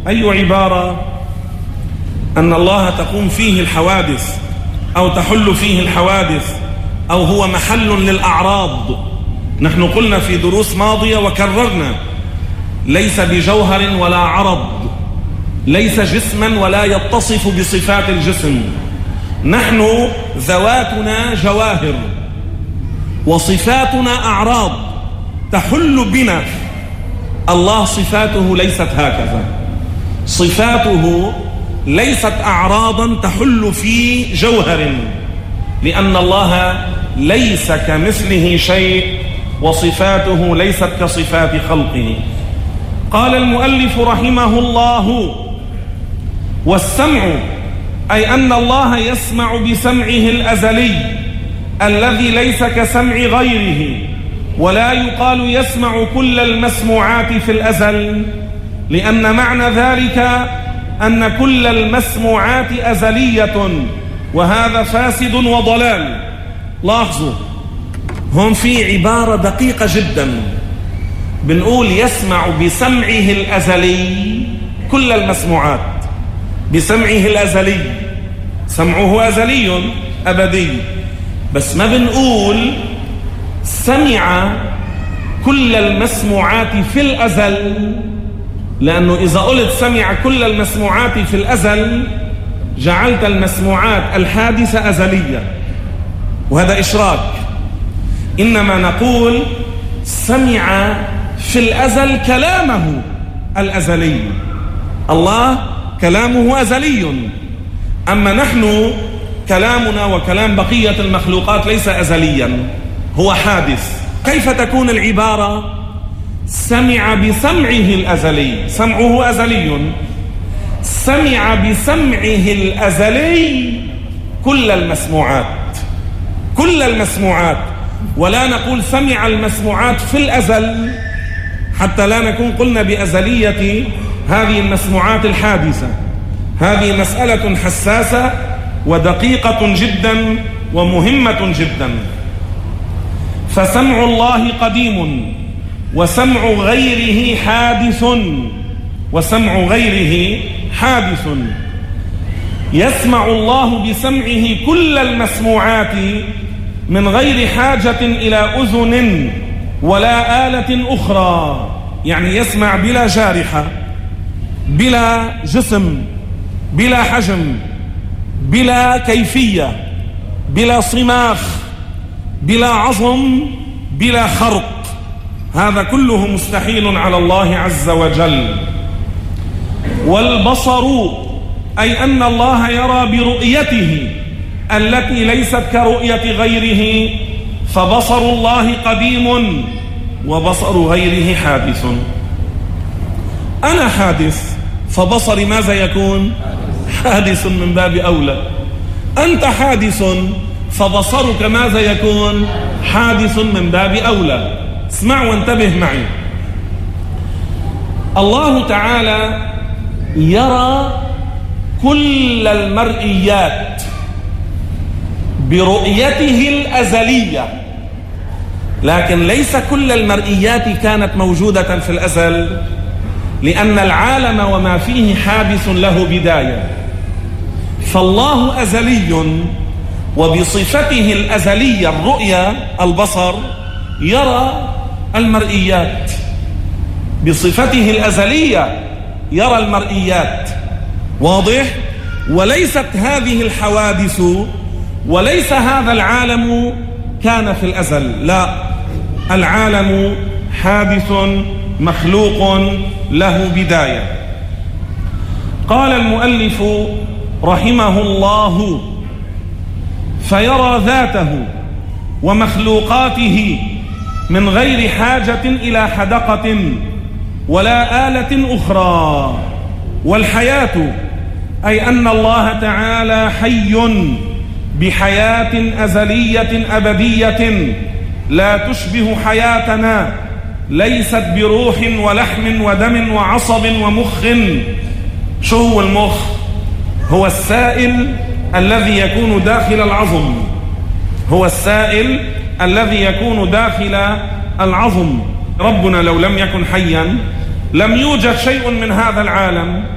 أي عبارة أن الله تقوم فيه الحوادث أو تحل فيه الحوادث أو هو محل للأعراض. نحن قلنا في دروس ماضية وكررنا: ليس بجوهر ولا عرض، ليس جسما ولا يتصف بصفات الجسم. نحن ذواتنا جواهر وصفاتنا أعراض تحل بنا. الله صفاته ليست هكذا، صفاته ليست أعراضا تحل في جوهر، لأن الله ليس كمثله شيء وصفاته ليست كصفات خلقه. قال المؤلف رحمه الله: والسمع أي أن الله يسمع بسمعه الأزلي الذي ليس كسمع غيره، ولا يقال يسمع كل المسموعات في الأزل، لأن معنى ذلك أن كل المسموعات أزلية، وهذا فاسد وضلال. لاحظوا هم في عبارة دقيقة جدا، بنقول يسمع بسمعه الأزلي كل المسموعات، بسمعه الأزلي، سمعه أزلي أبدي، بس ما بنقول سمع كل المسموعات في الأزل، لأنه إذا قلت سمع كل المسموعات في الأزل جعلت المسموعات الحادثة أزلية، وهذا إشراك. إنما نقول سمع في الأزل كلامه الأزلي، الله كلامه أزلي، أما نحن كلامنا وكلام بقية المخلوقات ليس أزليا، هو حادث. كيف تكون العبارة سمع بسمعه الأزلي؟ سمعه أزلي، سمع بسمعه الأزلي كل المسموعات، كل المسموعات، ولا نقول سمع المسموعات في الأزل حتى لا نكون قلنا بأزلية هذه المسموعات الحادثة. هذه مسألة حساسة ودقيقة جدا ومهمة جدا. فسمع الله قديم، وسمع غيره حادث، وسمع غيره حادث. يسمع الله بسمعه كل المسموعات من غير حاجة إلى أذن ولا آلة أخرى، يعني يسمع بلا جارحة، بلا جسم، بلا حجم، بلا كيفية، بلا صماخ، بلا عظم، بلا خرق. هذا كله مستحيل على الله عز وجل. والبصر أي أن الله يرى برؤيته التي ليست كرؤية غيره، فبصر الله قديم وبصر غيره حادث. أنا حادث، فبصري ماذا يكون؟ حادث من باب أولى. أنت حادث، فبصرك ماذا يكون؟ حادث من باب أولى. اسمع وانتبه معي. الله تعالى يرى كل المرئيات برؤيته الأزلية، لكن ليس كل المرئيات كانت موجودة في الأزل، لأن العالم وما فيه حادث له بداية. فالله أزلي، وبصفته الأزلية الرؤية البصر يرى المرئيات، بصفته الأزلية يرى المرئيات. واضح؟ وليست هذه الحوادث وليس هذا العالم كان في الأزل، لا، العالم حادث مخلوق له بداية. قال المؤلف رحمه الله: فيرى ذاته ومخلوقاته من غير حاجة إلى حدقة ولا آلة أخرى. والحياة أي أن الله تعالى حي بحياة أزلية أبدية لا تشبه حياتنا، ليست بروح ولحم ودم وعصب ومخ. شو هو المخ؟ هو السائل الذي يكون داخل العظم، هو السائل الذي يكون داخل العظم. ربنا لو لم يكن حيا لم يوجد شيء من هذا العالم.